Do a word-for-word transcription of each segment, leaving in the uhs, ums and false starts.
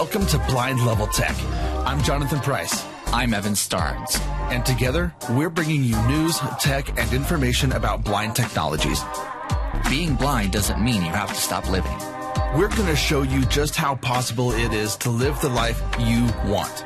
Welcome to Blind Level Tech. I'm Jonathan Price. I'm Evan Starnes. And together, we're bringing you news, tech, and information about blind technologies. Being blind doesn't mean you have to stop living. We're going to show you just how possible it is to live the life you want.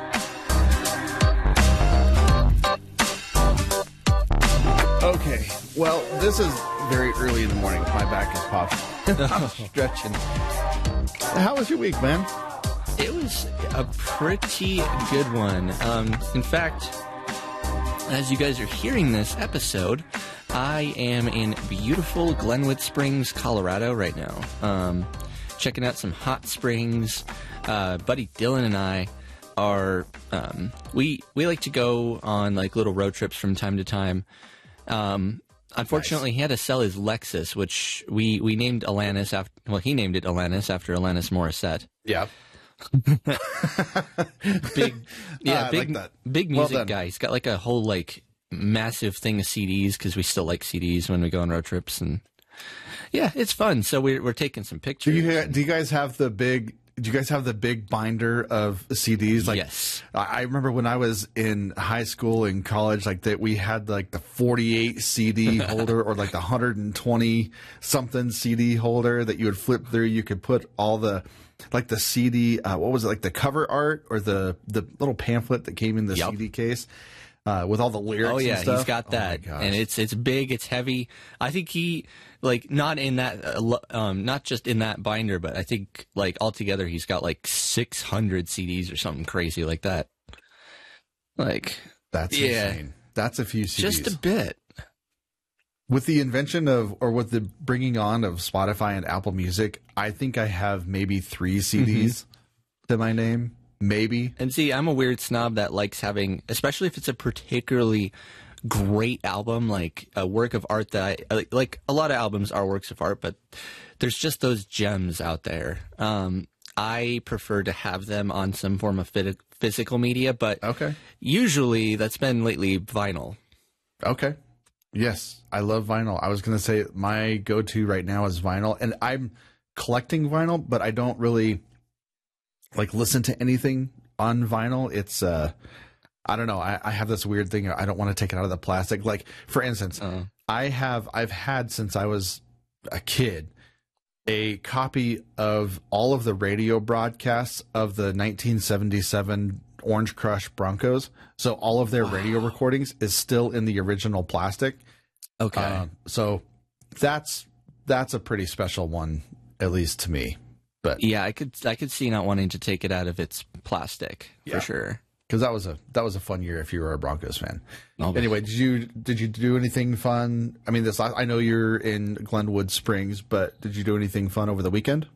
Okay, well, this is very early in the morning. My back is popping. I'm stretching. How was your week, man? It was a pretty good one. Um, in fact, as you guys are hearing this episode, I am in beautiful Glenwood Springs, Colorado right now. Um, checking out some hot springs. Uh, buddy Dylan and I are, um, we, we like to go on like little road trips from time to time. Um, unfortunately, nice. He had to sell his Lexus, which we, we named Alanis after, well, he named it Alanis after Alanis Morissette. Yeah. big, yeah, uh, big, like big music well guy. He's got like a whole like massive thing of C Ds because we still like C Ds when we go on road trips, and yeah, it's fun. So we're we're taking some pictures. Do you do you guys have the big? Do you guys have the big binder of C Ds? Like, yes. I remember when I was in high school and college, like that we had like the forty-eight C D holder or like the one hundred twenty something C D holder that you would flip through. You could put all the like the C D, uh, what was it, like the cover art or the the little pamphlet that came in the yep. C D case uh, with all the lyrics. Oh yeah, and stuff. He's got that, oh and it's it's big, it's heavy. I think he like not in that, uh, um, not just in that binder, but I think like altogether he's got like six hundred C Ds or something crazy like that. Like that's yeah, insane. That's a few C Ds. Just a bit. With the invention of, or with the bringing on of Spotify and Apple Music, I think I have maybe three C Ds mm-hmm. to my name. Maybe. And see, I'm a weird snob that likes having, especially if it's a particularly great album, like a work of art that I, like a lot of albums are works of art, but there's just those gems out there. Um, I prefer to have them on some form of physical media, but okay. usually that's been lately vinyl. Okay. Yes, I love vinyl. I was going to say my go-to right now is vinyl, and I'm collecting vinyl, but I don't really like listen to anything on vinyl. It's uh, I don't know. I, I have this weird thing. I don't want to take it out of the plastic. Like for instance, uh-huh. I have I've had since I was a kid a copy of all of the radio broadcasts of the nineteen seventy-seven Orange Crush Broncos. So all of their wow. radio recordings is still in the original plastic. Okay. Uh, so that's that's a pretty special one, at least to me. But yeah, I could I could see not wanting to take it out of its plastic yeah. for sure. Because that was a that was a fun year if you were a Broncos fan. Oh, anyway, did you did you do anything fun? I mean, this I know you're in Glenwood Springs, but did you do anything fun over the weekend?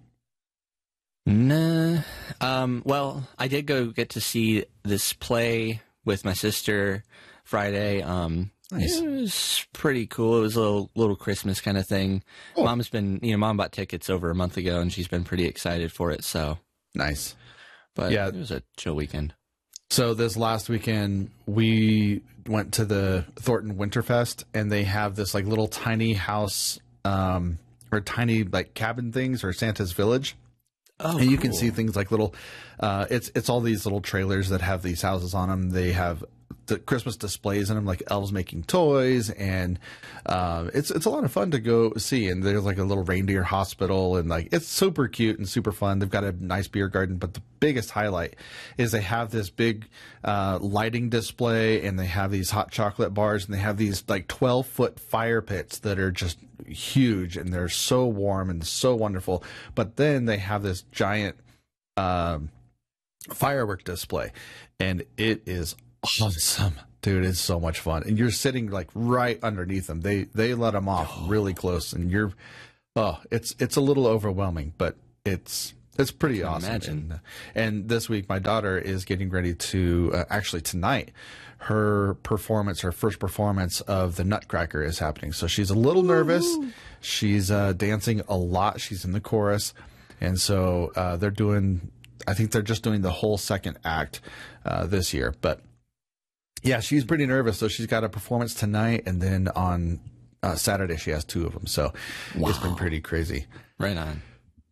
Nah. Um, well, I did go get to see this play with my sister Friday. Um, nice. It was pretty cool. It was a little, little Christmas kind of thing. Oh. Mom's been, you know, Mom bought tickets over a month ago, and she's been pretty excited for it. So nice. But yeah, it was a chill weekend. So this last weekend, we went to the Thornton Winterfest, and they have this like little tiny house um, or tiny like cabin things or Santa's Village. Oh, and you cool. can see things like little, uh, it's it's all these little trailers that have these houses on them. They have the Christmas displays in them, like elves making toys, and uh, it's it's a lot of fun to go see. And there's like a little reindeer hospital, and like it's super cute and super fun. They've got a nice beer garden, but the biggest highlight is they have this big uh, lighting display, and they have these hot chocolate bars, and they have these like twelve foot fire pits that are just huge, and they're so warm and so wonderful. But then they have this giant um, firework display, and it is awesome, dude. It's so much fun, and you're sitting like right underneath them. They they let them off oh. really close, and you're oh, it's it's a little overwhelming, but it's it's pretty awesome. Imagine. And, and this week, my daughter is getting ready to uh, actually tonight. Her performance, her first performance of the Nutcracker is happening. So she's a little nervous. Ooh. She's uh, dancing a lot. She's in the chorus. And so uh, they're doing, I think they're just doing the whole second act uh, this year. But yeah, she's pretty nervous. So she's got a performance tonight. And then on uh, Saturday, she has two of them. So wow. It's been pretty crazy. Right on.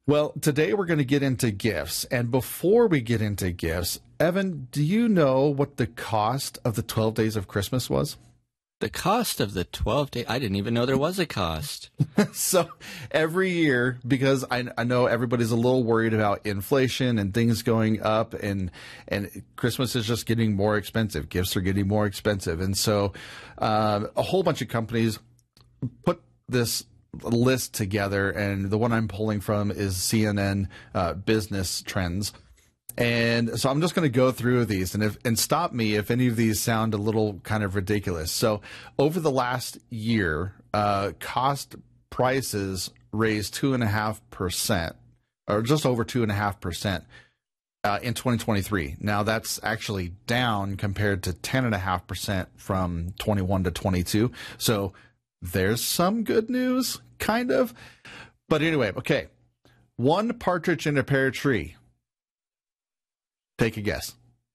Well, today we're going to get into gifts. And before we get into gifts, Evan, do you know what the cost of the twelve Days of Christmas was? The cost of the twelve day, I didn't even know there was a cost. So every year, because I, I know everybody's a little worried about inflation and things going up, and and Christmas is just getting more expensive. Gifts are getting more expensive. And so uh, a whole bunch of companies put this list together, and the one I'm pulling from is C N N uh, Business Trends. And so I'm just going to go through these and if, and stop me if any of these sound a little kind of ridiculous. So over the last year, uh, cost prices raised two and a half percent, or just over two and a half percent uh, in twenty twenty-three. Now that's actually down compared to ten and a half percent from twenty-one to twenty-two. So there's some good news, kind of. But anyway, okay. One partridge in a pear tree. Take a guess.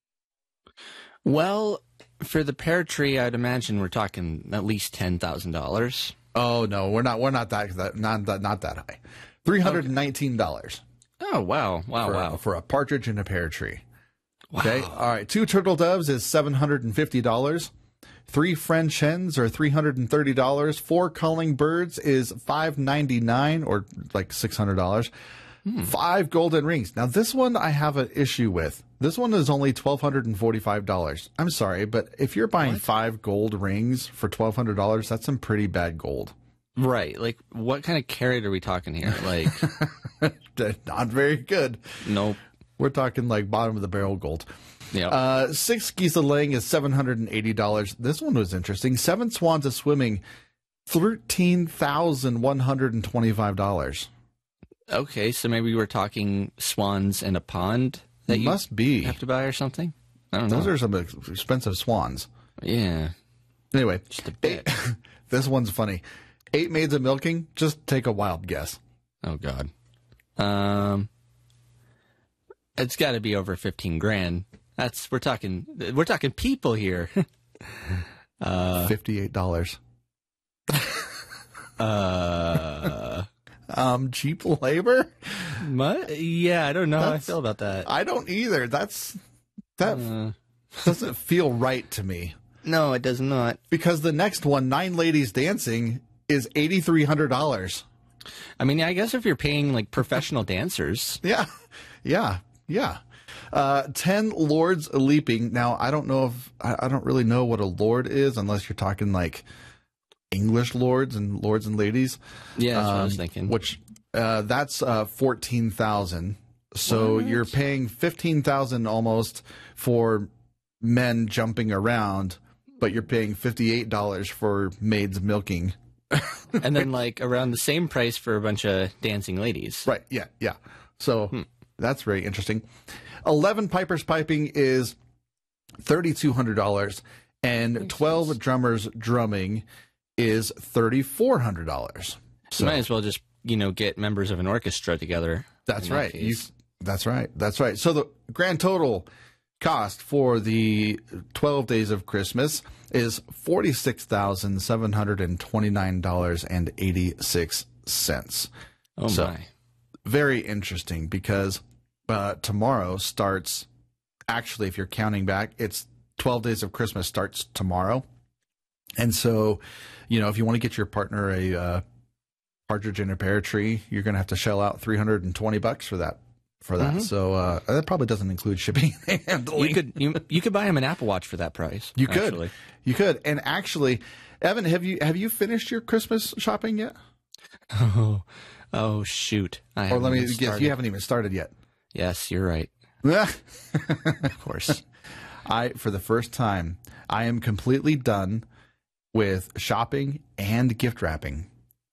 Well, for the pear tree, I'd imagine we're talking at least ten thousand dollars. Oh no, we're not. We're not that. that not that. Not that high. Three hundred and nineteen dollars. Oh wow, wow, for, wow! For a partridge in a pear tree. Wow. Okay. All right. Two turtle doves is seven hundred and fifty dollars. Three French hens are three hundred and thirty dollars. Four calling birds is five ninety nine, or like six hundred dollars. Hmm. Five golden rings. Now, this one I have an issue with. This one is only twelve hundred and forty-five dollars. I'm sorry, but if you're buying what? five gold rings for twelve hundred dollars, that's some pretty bad gold. Right. Like, what kind of carat are we talking here? Like, not very good. Nope. We're talking like bottom of the barrel gold. Yeah. Uh, six geese a laying is seven hundred and eighty dollars. This one was interesting. Seven swans a swimming, thirteen thousand one hundred and twenty-five dollars. Okay, so maybe we're talking swans in a pond that you must be have to buy or something. I don't know. Those are some expensive swans. Yeah. Anyway, just a bit. This one's funny. Eight maids of milking. Just take a wild guess. Oh God. Um, it's got to be over fifteen grand. That's we're talking. We're talking people here. uh, Fifty-eight dollars. uh. Um, cheap labor? My, yeah, I don't know That's, how I feel about that. I don't either. That's that uh, doesn't feel right to me. No, it does not. Because the next one, Nine Ladies Dancing, is eighty-three hundred dollars. I mean, I guess if you're paying like professional dancers. Yeah, yeah, yeah. Uh, ten Lords a Leaping. Now, I don't know if I, I don't really know what a lord is unless you're talking like English lords and lords and ladies. Yeah, that's um, what I was thinking. Which uh, that's uh, fourteen thousand. So what? You're paying fifteen thousand almost for men jumping around, but you're paying fifty-eight dollars for maids milking. And then like around the same price for a bunch of dancing ladies. Right. Yeah. Yeah. So hmm. that's very interesting. Eleven pipers piping is thirty-two hundred dollars, and twelve sense. drummers drumming is thirty-four hundred dollars. So you might as well just, you know, get members of an orchestra together. That's right. That you, that's right. That's right. So the grand total cost for the twelve Days of Christmas is forty-six thousand seven hundred twenty-nine dollars and eighty-six cents. Oh, so, my. Very interesting because uh, tomorrow starts, actually, if you're counting back, it's twelve Days of Christmas starts tomorrow. And so, you know, if you want to get your partner a uh, partridge in a pear tree, you're going to have to shell out three hundred twenty bucks for that. For that, mm-hmm. so uh, that probably doesn't include shipping and handling. You could you, you could buy him an Apple Watch for that price. You could, actually. you could, and actually, Evan, have you have you finished your Christmas shopping yet? Oh, oh shoot! I or let me guess, you haven't even started yet. Yes, you're right. Of course, I for the first time, I am completely done with shopping and gift wrapping.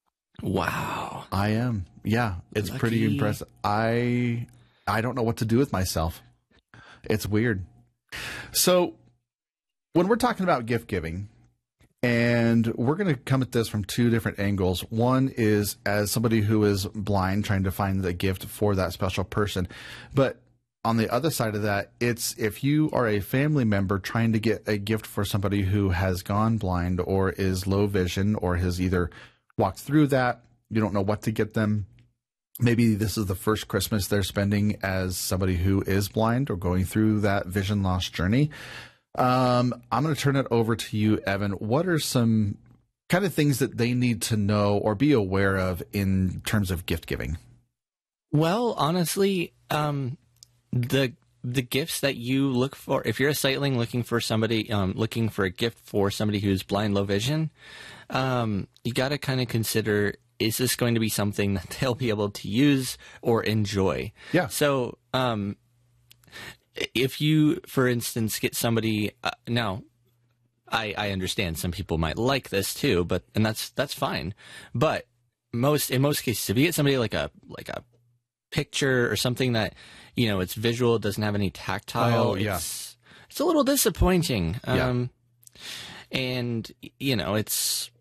Wow, I am. Yeah, it's Lucky. Pretty impressive. I I don't know what to do with myself. It's weird. So when we're talking about gift giving, and we're going to come at this from two different angles. One is as somebody who is blind trying to find the gift for that special person. But on the other side of that, it's if you are a family member trying to get a gift for somebody who has gone blind or is low vision or has either walked through that, you don't know what to get them. maybe this is the first Christmas they're spending as somebody who is blind or going through that vision loss journey. Um, I'm going to turn it over to you, Evan. What are some kind of things that they need to know or be aware of in terms of gift giving? Well, honestly, um, the the gifts that you look for, if you're a sightling looking for somebody, um, looking for a gift for somebody who's blind, low vision, um, you got to kind of consider, is this going to be something that they'll be able to use or enjoy? Yeah. So, um, if you, for instance, get somebody, uh, now, I, I understand some people might like this too, but, and that's, that's fine. But most, in most cases, if you get somebody like a, like a picture or something that, you know, it's visual, doesn't have any tactile, Oh, yeah. it's, it's a little disappointing. Yeah. Um, and, you know, it's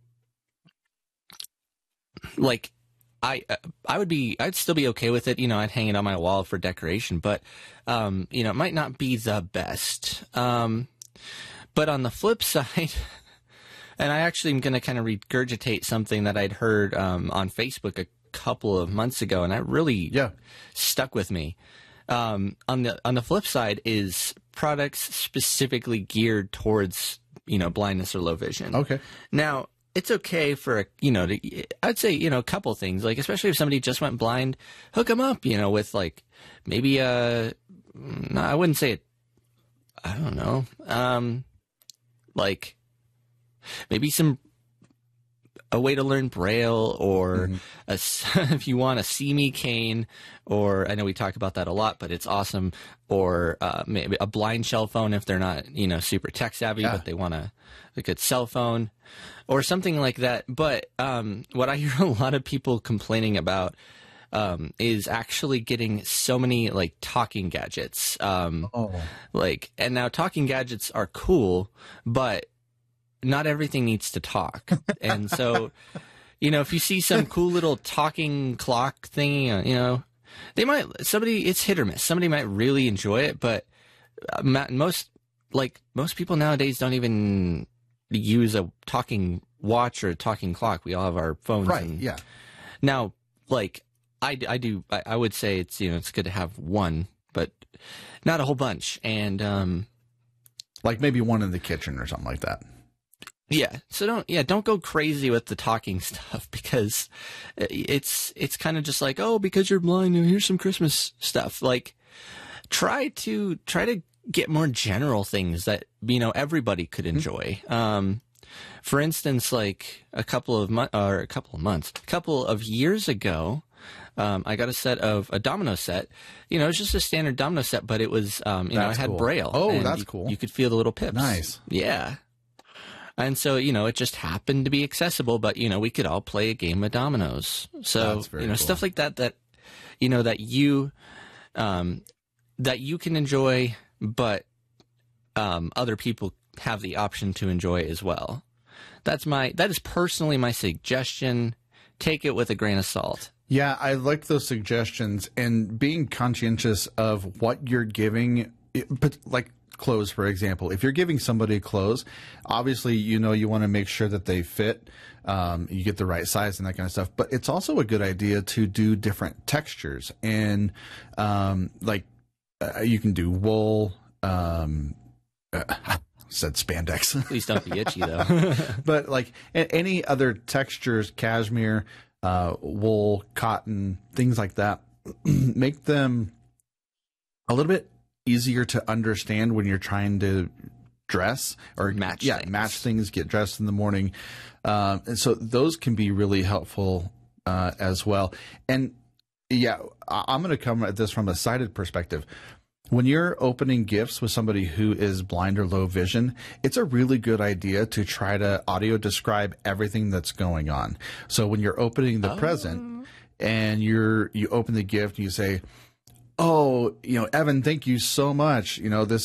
like, I, uh, I would be, I'd still be okay with it. You know, I'd hang it on my wall for decoration, but, um, you know, it might not be the best. Um, but on the flip side, and I actually am going to kind of regurgitate something that I'd heard, um, on Facebook a couple of months ago, and that really Yeah. stuck with me. Um, on the, on the flip side is products specifically geared towards, you know, blindness or low vision. Okay. Now, it's okay for, a, you know, to, I'd say, you know, a couple things, like, especially if somebody just went blind, hook them up, you know, with like maybe a, no, I wouldn't say it, I don't know, um, like maybe some, a way to learn Braille, or mm-hmm. a, if you want a See Me cane, or I know we talk about that a lot, but it's awesome, or uh, maybe a blind shell phone if they're not, you know, super tech savvy, yeah. but they want a, a good cell phone, or something like that. But um, what I hear a lot of people complaining about um, is actually getting so many like talking gadgets. Um, oh. Like, and now talking gadgets are cool, but not everything needs to talk. And so, you know, if you see some cool little talking clock thing, you know, they might, somebody, it's hit or miss. Somebody might really enjoy it, but most, like, most people nowadays don't even use a talking watch or a talking clock. We all have our phones. Right, and yeah. Now, like, I, I do, I, I would say it's, you know, it's good to have one, but not a whole bunch. And, um, like maybe one in the kitchen or something like that. Yeah. So don't, yeah, don't go crazy with the talking stuff, because it's, it's kind of just like, oh, because you're blind, here's some Christmas stuff. Like, try to, try to get more general things that, you know, everybody could enjoy. Mm-hmm. Um, for instance, like a couple of months, or a couple of months, a couple of years ago, um, I got a set of a domino set. You know, it's just a standard domino set, but it was, um, you that's know, it had cool. Braille. Oh, that's you, cool. You could feel the little pips. Nice. Yeah. And so, you know, it just happened to be accessible, but, you know, we could all play a game of dominoes. So, you know, cool. Stuff like that, that, you know, that you, um, that you can enjoy, but, um, other people have the option to enjoy as well. That's my, that is personally my suggestion. Take it with a grain of salt. Yeah, I like those suggestions, and being conscientious of what you're giving, but like, clothes, for example. If you're giving somebody clothes, obviously, you know, you want to make sure that they fit, um, you get the right size and that kind of stuff. But it's also a good idea to do different textures, and um, like uh, you can do wool. Um, uh, said spandex. Please don't be itchy though. But like a- any other textures, cashmere, uh, wool, cotton, things like that, make them a little bit easier to understand when you're trying to dress or match yeah things. match things, get dressed in the morning, um, and so those can be really helpful uh, as well. And yeah, I- I'm going to come at this from a sighted perspective. When you're opening gifts with somebody who is blind or low vision, it's a really good idea to try to audio describe everything that's going on. So when you're opening the oh. present and you're you open the gift and you say, oh, you know, Evan, thank you so much. You know, this